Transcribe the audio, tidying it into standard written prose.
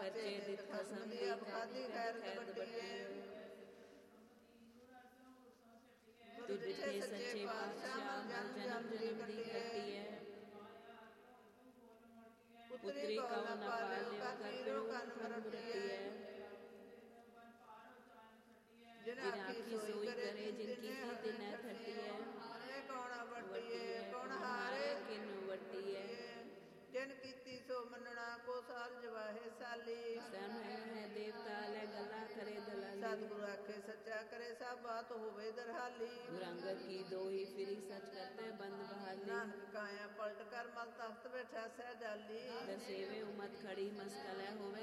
ਖਰਚੇ ਦਿੱਤ ਖਸਮ ਦੀ ਖਾਦੀ ਖੈਰ ਵੱਡੀ ਤੂੰ ਡਿਠੇ ਸੱਚੇ ਪਾਤਸ਼ਾਹ ਮਨ ਜਨਮ ਜਨਮ ਦੀ ਕੱਟੀ ਹੈ ਪੁੱਤਰੀ ਕਉ ਨ ਪਾਲਿਓ ਕਰ ਪਿਓ ਕੰਨ ਰੱਟੀ ਹੈ ਜਿਨ ਆਖੀ ਸੋਈ ਕਰੇ ਜਿਨ ਕੀਤੀ ਤਿਨੈ ਖੱਟੀ ਹੈ ਕੌਣ ਵੱਟੀ ਹੈ ਕੌਣ ਹਾਰੇ ਕਿਨ ਵੱਟੀ ਹੈ ਜਿਨ ਕੀਤੀ ਸੋ ਮੰਨਣਾ ਕੋ ਸਾਲ ਜਵਾਹੇ ਸਾਲੀ ਸਨ ਹੈ ਦੇਵਤਾ ਲੈ ਗੱਲਾਂ ਕਰੇ ਦਲਾਲੀ ਸਤਿਗੁਰੂ ਆਖੇ ਸੱਚਾ ਕਰੇ ਸਭ ਬਾਤ ਹੋਵੇ ਦਰਹਾਲੀ ਗੁਰੰਗਦ ਕੀ ਦੋਹੀ ਫਿਰੀ ਸਚ ਕਰਤੇ ਬੰਦ ਬਹਾਲੀ ਨਾਨਕ ਕਾਇਆ ਪਲਟ ਕਰ ਮਲ ਤਖਤ ਬੈਠਾ ਸਹਿ ਜਾਲੀ ਦਸੇਵੇ ਉਮਤ ਖੜੀ ਮਸਕਲ ਹੋਵੇ